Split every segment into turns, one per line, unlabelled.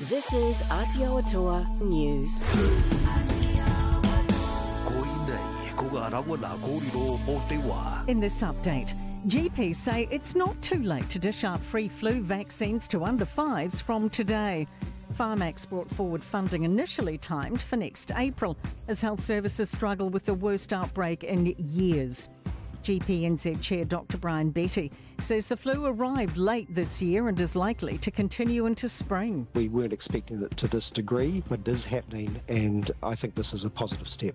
This is Aotearoa News.
In this update, GPs say it's not too late to dish out free flu vaccines to under 5s from today. Pharmax brought forward funding initially timed for next April as health services struggle with the worst outbreak in years. GPNZ Chair Dr Brian Betty says the flu arrived late this year and is likely to continue into spring.
We weren't expecting it to this degree, but it is happening, and I think this is a positive step.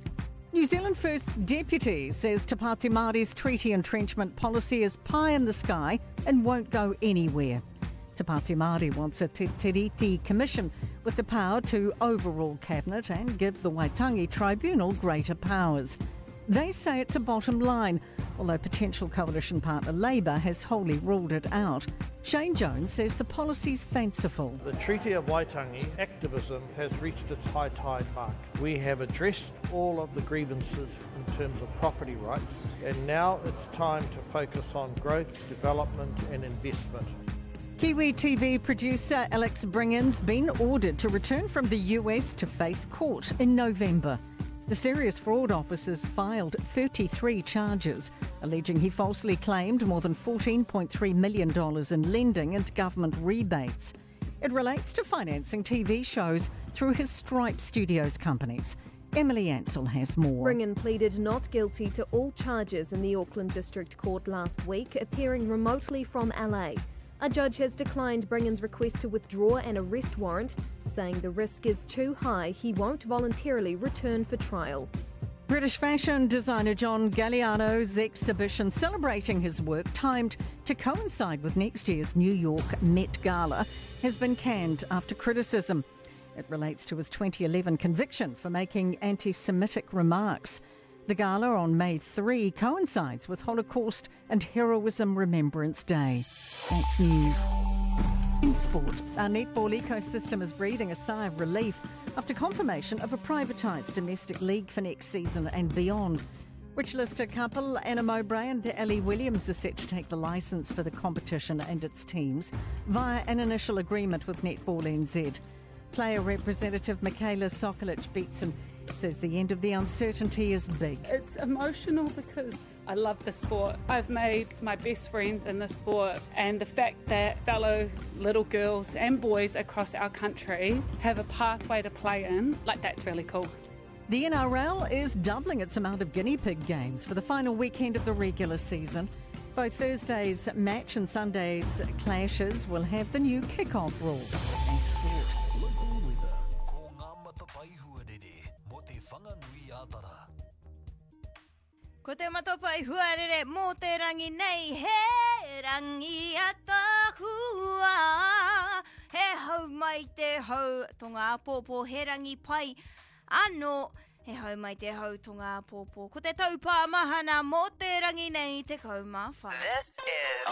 New Zealand First Deputy says Te Pāti Māori's treaty entrenchment policy is pie in the sky and won't go anywhere. Te Pāti Māori wants a Te Tiriti Commission with the power to overrule Cabinet and give the Waitangi Tribunal greater powers. They say it's a bottom line, although potential coalition partner Labour has wholly ruled it out. Shane Jones says the policy's fanciful.
The Treaty of Waitangi activism has reached its high tide mark. We have addressed all of the grievances in terms of property rights, and now it's time to focus on growth, development and investment.
Kiwi TV producer Alex Bringan's been ordered to return from the US to face court in November. The Serious Fraud Officers filed 33 charges, alleging he falsely claimed more than $14.3 million in lending and government rebates. It relates to financing TV shows through his Stripe Studios companies. Emily Ansell has more.
Bringan pleaded not guilty to all charges in the Auckland District Court last week, appearing remotely from LA. A judge has declined Bringan's request to withdraw an arrest warrant, saying the risk is too high he won't voluntarily return for trial.
British fashion designer John Galliano's exhibition celebrating his work, timed to coincide with next year's New York Met Gala, has been canned after criticism. It relates to his 2011 conviction for making anti-Semitic remarks. The gala on May 3 coincides with Holocaust and Heroism Remembrance Day. That's news. In sport, our netball ecosystem is breathing a sigh of relief after confirmation of a privatised domestic league for next season and beyond. Richlister couple Anna Mowbray and Ellie Williams are set to take the licence for the competition and its teams via an initial agreement with Netball NZ. Player representative Michaela Sokolic-Beatson says the end of the uncertainty is big.
It's emotional because I love the sport. I've made my best friends in the sport, and the fact that fellow little girls and boys across our country have a pathway to play in, that's really cool.
The NRL is doubling its amount of guinea pig games for the final weekend of the regular season. Both Thursday's match and Sunday's clashes will have the new kick-off rule. And sport.
Ko te matopai huarere mō te rangi nei, he rangi ata hua. He hau mai te hau tō ngā pōpō, he rangi pai anō, he hau mai te hau tō ngā pōpō. Ko te taupā mahana mō te rangi nei, te kaumawhai.
This is